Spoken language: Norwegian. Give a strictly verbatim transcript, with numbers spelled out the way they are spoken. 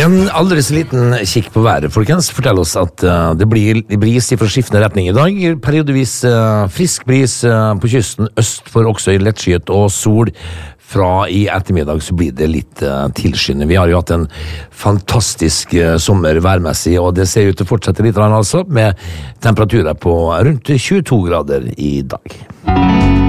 En aldri så liten kikk på været, folkens, forteller oss at uh, det blir bris fra skiftende retning i dag. Periodevis uh, frisk bris uh, på kysten, øst for også i lettskyet og sol. Fra i ettermiddag så blir det litt uh, tilskyende. Vi har jo hatt en fantastisk uh, sommer værmessig, og det ser ut til å fortsette litt, altså, med temperaturer på rundt tjueto grader i dag.